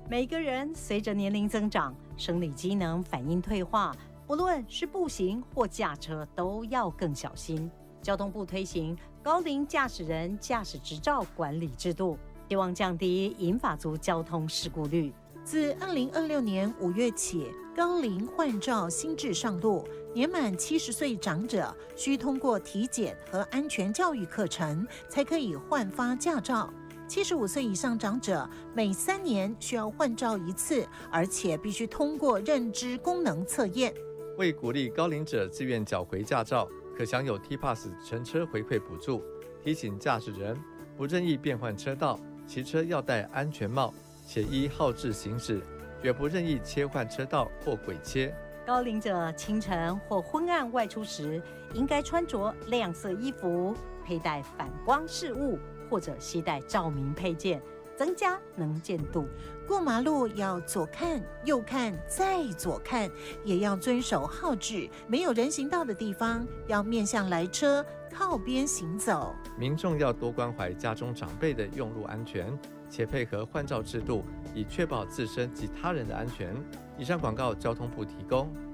每个人随着年龄增长，生理机能反应退化，不论是步行或驾车，都要更小心。交通部推行高龄驾驶人驾驶执照管理制度，希望降低银发族交通事故率。 自2026年5月起，高龄换照新制上路，年满70岁长者需通过体检和安全教育课程，才可以换发驾照。75岁以上长者每3年需要换照一次，而且必须通过认知功能测验。 为鼓励高龄者自愿缴回驾照，可享有 T-Pass 乘车回馈补助。提醒驾驶人不任意变换车道，骑车要戴安全帽，且依号志行驶，绝不任意切换车道或轨切。 高龄者清晨或昏暗外出时，应该穿着亮色衣服，佩戴反光饰物，或者携带照明配件，增加能见度。 过马路要左看右看再左看，也要遵守号志，没有人行道的地方要面向来车，靠边行走。 民众要多关怀家中长辈的用路安全，且配合换照制度，以确保自身及他人的安全。以上广告交通部提供。